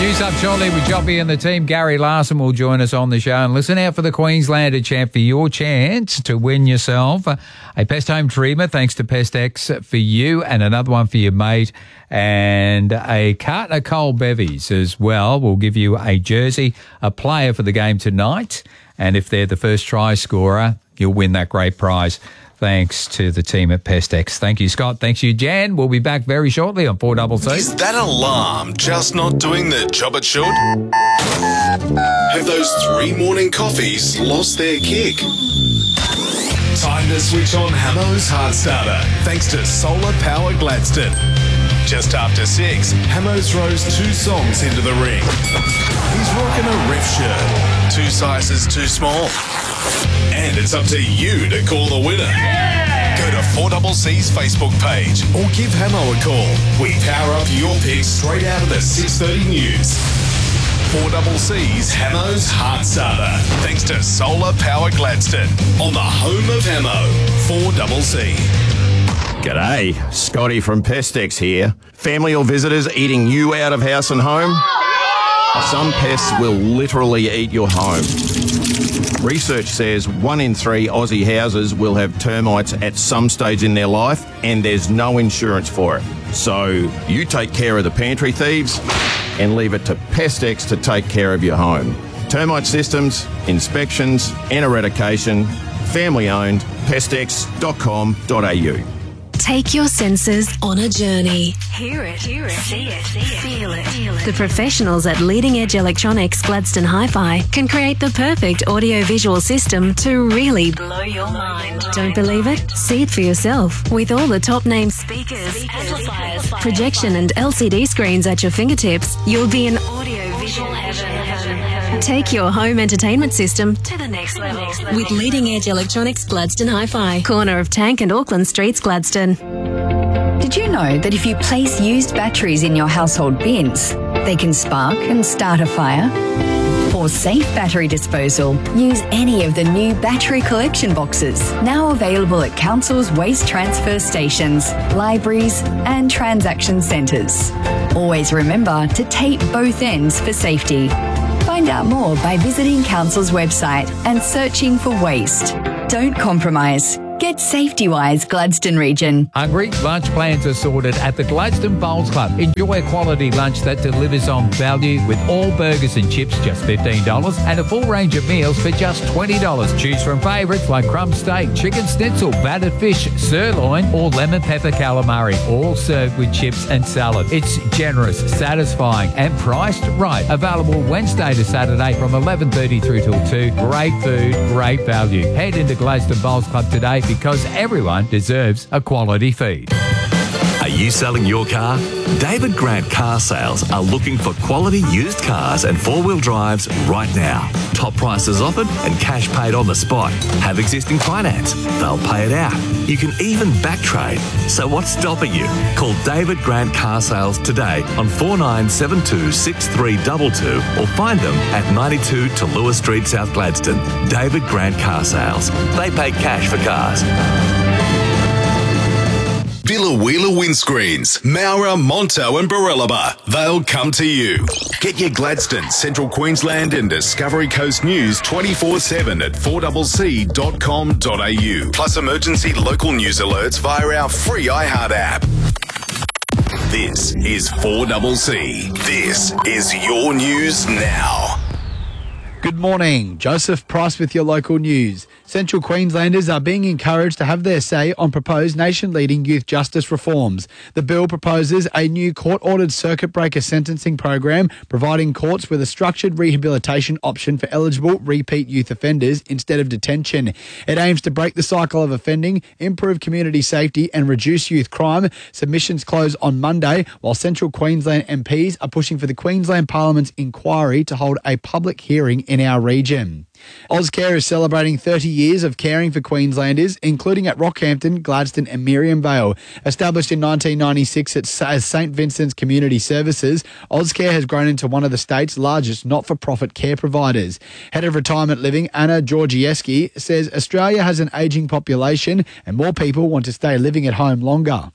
News up shortly with Joppy and the team. Gary Larson will join us on the show. And listen out for the Queenslander champ for your chance to win yourself a Pest Home Treatment thanks to Pest X for you, and another one for your mate, and a carton of cold bevies as well. We'll give you a jersey, a player for the game tonight, and if they're the first try scorer, you'll win that great prize. Thanks to the team at Pest X. Thank you, Scott. Thanks you, Jan. We'll be back very shortly on 4CC. Is that alarm just not doing the job it should? Have those 3 morning coffees lost their kick? Time to switch on Hamo's Heart Starter, thanks to Solar Power Gladstone. Just after 6, Hamo throws 2 songs into the ring. He's rocking a ref shirt, 2 sizes too small. And it's up to you to call the winner. Yeah! Go to 4CC's Facebook page or give Hamo a call. We power up your picks straight out of the 6:30 news. 4CC's Hamo's Heart Starter, thanks to Solar Power Gladstone, on the home of Hamo, 4CC. G'day, Scotty from Pest X here. Family or visitors eating you out of house and home? Some pests will literally eat your home. Research says 1 in 3 Aussie houses will have termites at some stage in their life, and there's no insurance for it. So you take care of the pantry thieves and leave it to Pest X to take care of your home. Termite systems, inspections and eradication. Family owned. pestx.com.au. Take your senses on a journey. Hear it, see it, feel it. The professionals at Leading Edge Electronics Gladstone Hi-Fi can create the perfect audio-visual system to really blow your mind. Don't believe it? See it for yourself. With all the top-name speakers, amplifiers, projection and LCD screens at your fingertips, you'll be in audio-visual heaven. Take your home entertainment system to the next level with Leading Edge Electronics Gladstone Hi-Fi, corner of Tank and Auckland Streets, Gladstone. Did you know that if you place used batteries in your household bins, they can spark and start a fire? For safe battery disposal, use any of the new battery collection boxes, now available at councils' waste transfer stations, libraries and transaction centres. Always remember to tape both ends for safety. Find out more by visiting Council's website and searching for waste. Don't compromise. Get safety-wise, Gladstone Region. Hungry? Lunch plans are sorted at the Gladstone Bowls Club. Enjoy a quality lunch that delivers on value with all burgers and chips just $15 and a full range of meals for just $20. Choose from favourites like crumb steak, chicken schnitzel, battered fish, sirloin or lemon pepper calamari, all served with chips and salad. It's generous, satisfying and priced right. Available Wednesday to Saturday from 11:30 through till 2. Great food, great value. Head into Gladstone Bowls Club today because everyone deserves a quality feed. Are you selling your car? David Grant Car Sales are looking for quality used cars and 4-wheel drives right now. Top prices offered and cash paid on the spot. Have existing finance. They'll pay it out. You can even back trade. So what's stopping you? Call David Grant Car Sales today on 49726322 or find them at 92 to Lewis Street, South Gladstone. David Grant Car Sales. They pay cash for cars. Billa Windscreens, Maura, Monto and Barellaba. They'll come to you. Get your Gladstone, Central Queensland and Discovery Coast news 24/7 at 4CC.com.au. Plus emergency local news alerts via our free iHeart app. This is 4CC. This is your news now. Good morning. Joseph Price with your local news. Central Queenslanders are being encouraged to have their say on proposed nation-leading youth justice reforms. The bill proposes a new court-ordered circuit breaker sentencing program, providing courts with a structured rehabilitation option for eligible repeat youth offenders instead of detention. It aims to break the cycle of offending, improve community safety and reduce youth crime. Submissions close on Monday, while Central Queensland MPs are pushing for the Queensland Parliament's inquiry to hold a public hearing in our region. Ozcare is celebrating 30 years of caring for Queenslanders, including at Rockhampton, Gladstone and Miriam Vale. Established in 1996 as St Vincent's Community Services, Ozcare has grown into one of the state's largest not-for-profit care providers. Head of Retirement Living, Anna Georgieski, says Australia has an ageing population and more people want to stay living at home longer.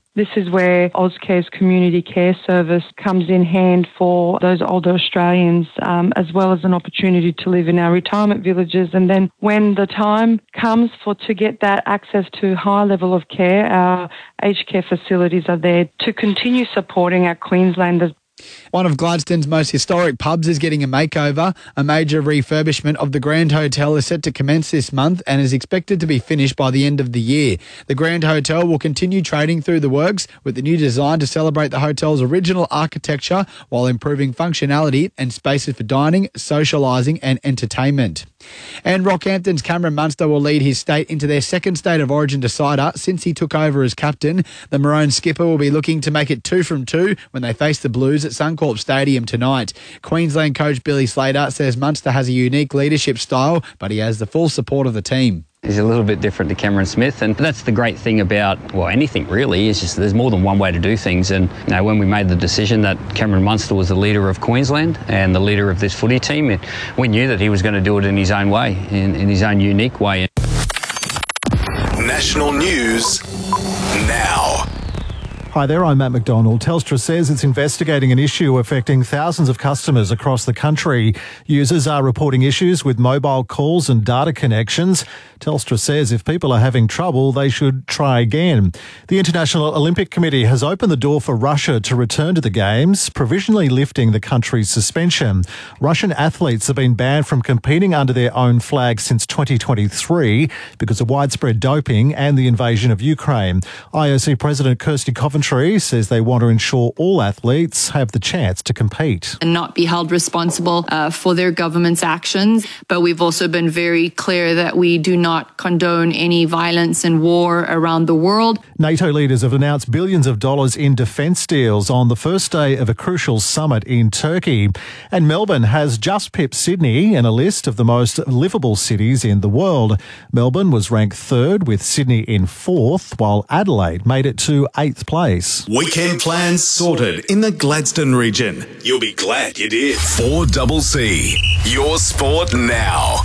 This is where Ozcare's community care service comes in hand for those older Australians, as well as an opportunity to live in our retirement villages. And then when the time comes to get that access to high level of care, our aged care facilities are there to continue supporting our Queenslanders. One of Gladstone's most historic pubs is getting a makeover. A major refurbishment of the Grand Hotel is set to commence this month and is expected to be finished by the end of the year. The Grand Hotel will continue trading through the works with the new design to celebrate the hotel's original architecture while improving functionality and spaces for dining, socialising and entertainment. And Rockhampton's Cameron Munster will lead his state into their second State of Origin decider since he took over as captain. The Maroon skipper will be looking to make it 2 from 2 when they face the Blues at Suncorp Stadium tonight. Queensland coach Billy Slater says Munster has a unique leadership style, but he has the full support of the team. He's a little bit different to Cameron Smith, and that's the great thing about, well, anything really, is just there's more than one way to do things. And when we made the decision that Cameron Munster was the leader of Queensland and the leader of this footy team, we knew that he was going to do it in his own way, in his own unique way. National news now. Hi there, I'm Matt McDonald. Telstra says it's investigating an issue affecting thousands of customers across the country. Users are reporting issues with mobile calls and data connections. Telstra says if people are having trouble, they should try again. The International Olympic Committee has opened the door for Russia to return to the Games, provisionally lifting the country's suspension. Russian athletes have been banned from competing under their own flag since 2023 because of widespread doping and the invasion of Ukraine. IOC President Kirsty Coventry says they want to ensure all athletes have the chance to compete. And not be held responsible for their government's actions. But we've also been very clear that we do not condone any violence and war around the world. NATO leaders have announced billions of dollars in defence deals on the first day of a crucial summit in Turkey. And Melbourne has just pipped Sydney in a list of the most livable cities in the world. Melbourne was ranked 3rd with Sydney in 4th, while Adelaide made it to 8th place. Weekend plans sorted in the Gladstone region. You'll be glad you did. 4CC, your sport now.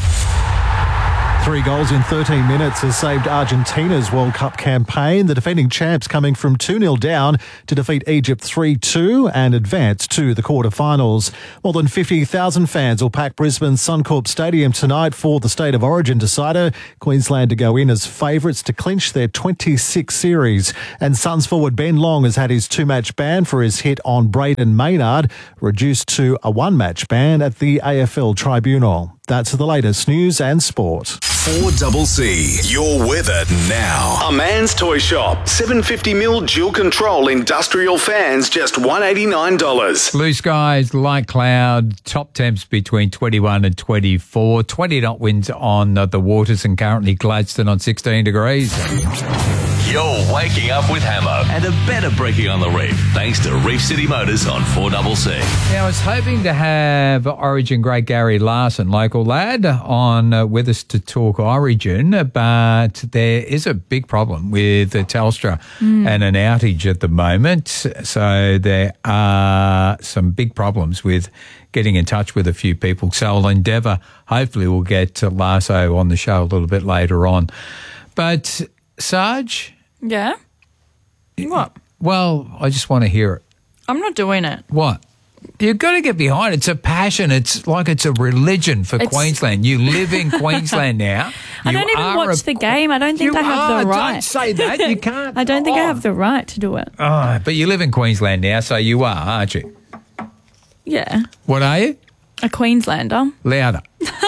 3 goals in 13 minutes has saved Argentina's World Cup campaign. The defending champs coming from 2-0 down to defeat Egypt 3-2 and advance to the quarterfinals. More than 50,000 fans will pack Brisbane's Suncorp Stadium tonight for the State of Origin decider. Queensland to go in as favourites to clinch their 26th series. And Suns forward Ben Long has had his 2-match ban for his hit on Braden Maynard, reduced to a 1-match ban at the AFL Tribunal. That's the latest news and sport. 4CC, your weather now. A Man's Toy Shop. 750mm dual control industrial fans, just $189. Blue skies, light cloud, top temps between 21 and 24. 20 knot winds on the waters and currently Gladstone on 16 degrees. You're waking up with Hamo and a better breaking on the reef thanks to Reef City Motors on 4CC. Now, I was hoping to have Origin great Gary Larson, local lad, on with us to talk Origin, but there is a big problem with Telstra and an outage at the moment. So there are some big problems with getting in touch with a few people. So I'll endeavour, hopefully we'll get Lasso on the show a little bit later on. But Sarge? Yeah? What? Well, I just want to hear it. I'm not doing it. What? You've got to get behind it. It's a passion. It's like it's a religion for Queensland. You live in Queensland now. I don't even watch the game. I don't think I have the right. Don't say that. You can't. I don't think I have the right to do it. Oh, but you live in Queensland now, so you are, aren't you? Yeah. What are you? A Queenslander. Louder.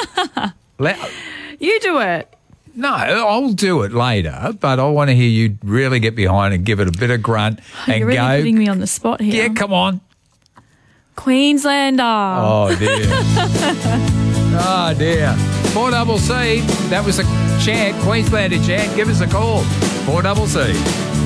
You do it. No, I'll do it later, but I want to hear you really get behind and give it a bit of grunt and You're really go. putting me on the spot here. Yeah, come on. Queenslander. Oh, dear. Oh, dear. 4CC, that was a chant, Queenslander chant. Give us a call. 4CC.